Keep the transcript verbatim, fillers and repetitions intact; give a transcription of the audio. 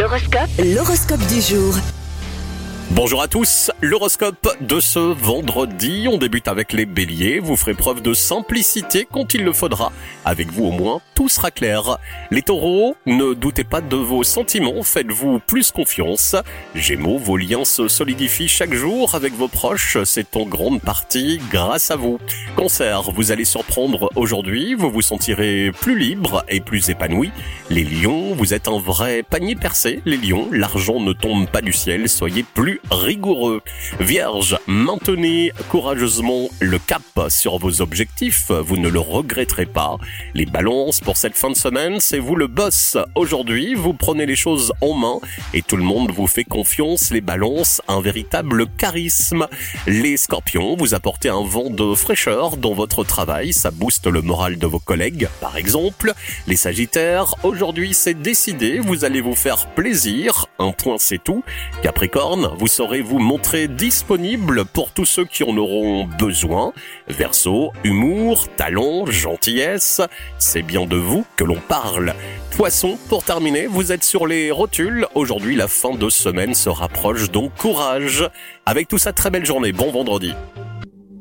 L'horoscope. L'horoscope du jour. Bonjour à tous, l'horoscope de ce vendredi, on débute avec les béliers, vous ferez preuve de simplicité quand il le faudra, avec vous au moins tout sera clair. Les taureaux, ne doutez pas de vos sentiments, faites-vous plus confiance. Gémeaux, vos liens se solidifient chaque jour avec vos proches, c'est en grande partie grâce à vous. Cancer, vous allez surprendre aujourd'hui, vous vous sentirez plus libre et plus épanoui. Les lions, vous êtes un vrai panier percé, les lions, l'argent ne tombe pas du ciel, soyez plus rigoureux. Vierge, maintenez courageusement le cap sur vos objectifs, vous ne le regretterez pas. Les balances, pour cette fin de semaine, c'est vous le boss. Aujourd'hui, vous prenez les choses en main et tout le monde vous fait confiance. Les balances, un véritable charisme. Les scorpions, vous apportez un vent de fraîcheur dans votre travail, ça booste le moral de vos collègues, par exemple. Les sagittaires, aujourd'hui c'est décidé, vous allez vous faire plaisir, un point c'est tout. Capricorne, vous saurez vous montrer disponible pour tous ceux qui en auront besoin. Verseau, humour, talent, gentillesse, c'est bien de vous que l'on parle. Poisson, pour terminer, vous êtes sur les rotules. Aujourd'hui, la fin de semaine se rapproche, donc courage. Avec tout ça, très belle journée, bon vendredi.